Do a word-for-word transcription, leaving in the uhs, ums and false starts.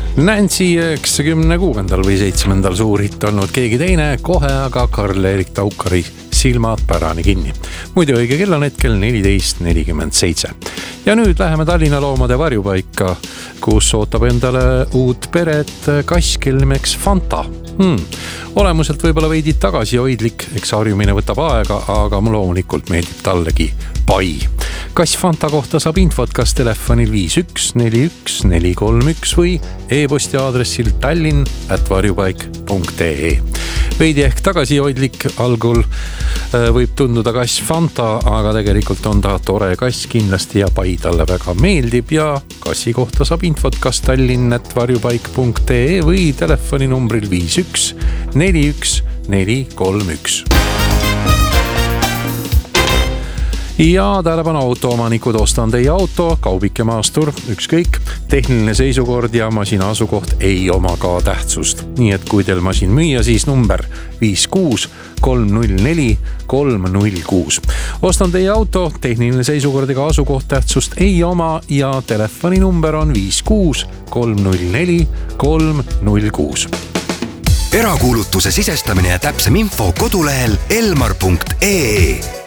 Nancy üheksakümne kuuendal või seitsmendal suurhitt olnud keegi teine, kohe aga Karl-Erik Taukari Silmad pärani kinni. Muidu õige kell on hetkel neliteist nelikümmend seitse. Ja nüüd läheme Tallinna loomade varjupaika, kus ootab endale uut peret kass nimeks Fanta. Hmm. Olemuselt võibolla veidi tagasihoidlik, eks harjumine võtab aega, aga mul loomulikult meeldib tallegi pai. Kass Fanta kohta saab infot kas telefonil viis üks neli üks neli kolm üks või e-posti aadressil tallinn at varjupaik punkt ee. Veidi ehk tagasihoidlik algul võib tunduda kass Fanta, aga tegelikult on ta tore kass kindlasti ja pai talle väga meeldib ja kassi kohta saab infot kas tallinn at varjupaik punkt ee või telefoni numbril viis üks neli üks neli kolm üks. Ja tähelepanu autoomanikud, ostan teie auto, kaubike maastur, ükskõik, tehniline seisukord ja masina asukoht ei oma ka tähtsust. Nii et kui teil masin müüa, siis number viis kuus kolm null neli kolm null kuus. Ostan teie auto, tehniline seisukord ega asukoht tähtsust ei oma ja telefoni number on viis kuus kolm null neli kolm null kuus. Erakuulutuse sisestamine ja täpsem info kodulehel elmar punkt ee.